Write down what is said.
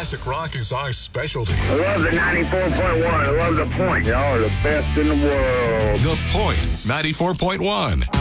Classic rock is our specialty. I love the 94.1. I love The Point. Y'all are the best in the world. The Point, 94.1.